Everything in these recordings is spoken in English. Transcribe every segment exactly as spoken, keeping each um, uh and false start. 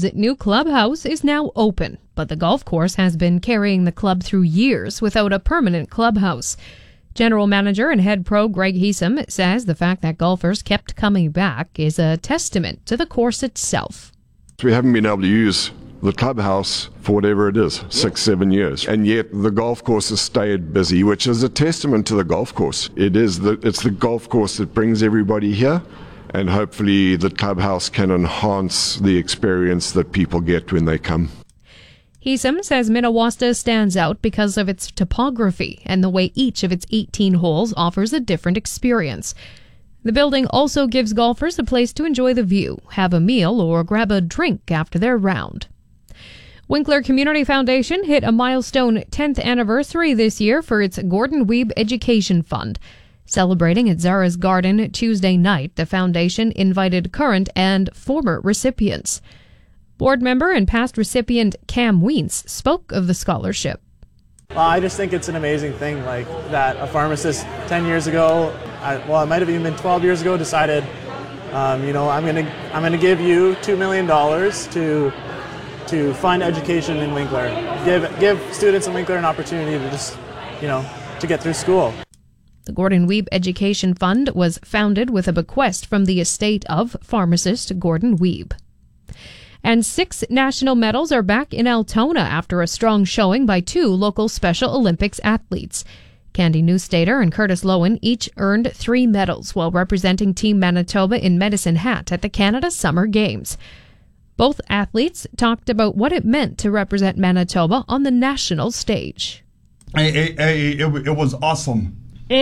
Club's new clubhouse is now open, but the golf course has been carrying the club through years without a permanent clubhouse. General Manager and Head Pro Greg Heesum says the fact that golfers kept coming back is a testament to the course itself. We haven't been able to use the clubhouse for whatever it is, six, seven years. And yet the golf course has stayed busy, which is a testament to the golf course. It is the, it's the golf course that brings everybody here, and hopefully the clubhouse can enhance the experience that people get when they come. Heesum says Minnewasta stands out because of its topography and the way each of its eighteen holes offers a different experience. The building also gives golfers a place to enjoy the view, have a meal, or grab a drink after their round. Winkler Community Foundation hit a milestone tenth anniversary this year for its Gordon Wiebe Education Fund. Celebrating at Zara's Garden Tuesday night, the foundation invited current and former recipients. Board member and past recipient Cam Weens spoke of the scholarship. Well, I just think it's an amazing thing, like that a pharmacist ten years ago, I, well, it might have even been twelve years ago, decided, um, you know, I'm gonna I'm gonna give you two million dollars to to fund education in Winkler, give give students in Winkler an opportunity to just, you know, to get through school. The Gordon Wiebe Education Fund was founded with a bequest from the estate of pharmacist Gordon Wiebe. And six national medals are back in Altona after a strong showing by two local Special Olympics athletes. Candy Newstater and Curtis Lowen each earned three medals while representing Team Manitoba in Medicine Hat at the Canada Summer Games. Both athletes talked about what it meant to represent Manitoba on the national stage. It, it, it, it was awesome.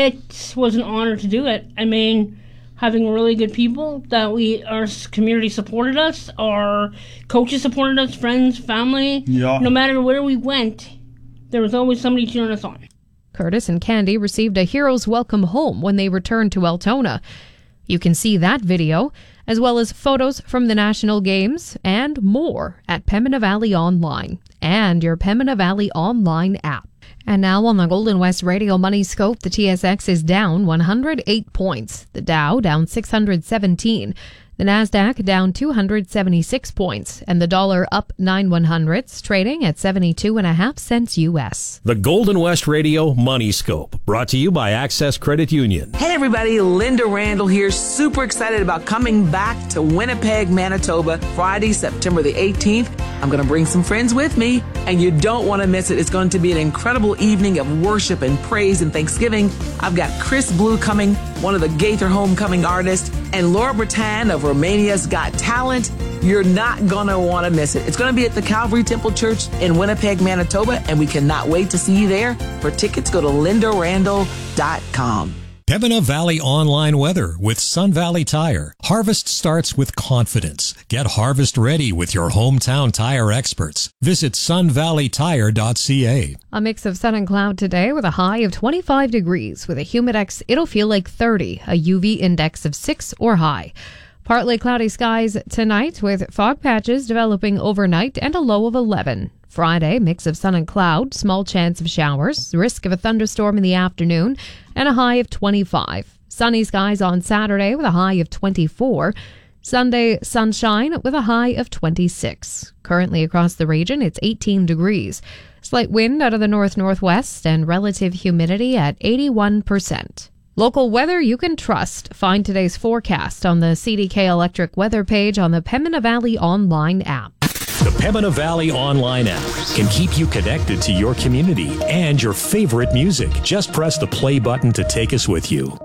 It was an honor to do it. I mean, having really good people that we, our community supported us, our coaches supported us, friends, family. Yeah. No matter where we went, there was always somebody cheering us on. Curtis and Candy received a hero's welcome home when they returned to Altona. You can see that video, as well as photos from the national games and more at Pembina Valley Online and your Pembina Valley Online app. And now on the Golden West Radio Money Scope, the T S X is down one hundred eight points. The Dow down six hundred seventeen. The Nasdaq down two hundred seventy-six points, and the dollar up nine one hundredths, trading at seventy-two and a half cents U S. The Golden West Radio Money Scope, brought to you by Access Credit Union. Hey everybody, Linda Randall here. Super excited about coming back to Winnipeg, Manitoba, Friday, September the eighteenth. I'm going to bring some friends with me, and you don't want to miss it. It's going to be an incredible evening of worship and praise and thanksgiving. I've got Chris Blue coming, one of the Gaither Homecoming artists, and Laura Bretan of Romania's Got Talent. You're not going to want to miss it. It's going to be at the Calvary Temple Church in Winnipeg, Manitoba, and we cannot wait to see you there. For tickets, go to linda randall dot com. Pembina Valley Online Weather with Sun Valley Tire. Harvest starts with confidence. Get harvest ready with your hometown tire experts. Visit sun valley tire dot c a. A mix of sun and cloud today with a high of twenty-five degrees. With a humidex, it'll feel like thirty, a U V index of six or high. Partly cloudy skies tonight with fog patches developing overnight and a low of eleven. Friday, mix of sun and cloud, small chance of showers, risk of a thunderstorm in the afternoon, and a high of twenty-five. Sunny skies on Saturday with a high of twenty-four. Sunday, sunshine with a high of twenty-six. Currently across the region, it's eighteen degrees. Slight wind out of the north-northwest and relative humidity at eighty-one percent. Local weather you can trust. Find today's forecast on the C D K Electric weather page on the Pembina Valley Online app. The Pembina Valley Online app can keep you connected to your community and your favorite music. Just press the play button to take us with you.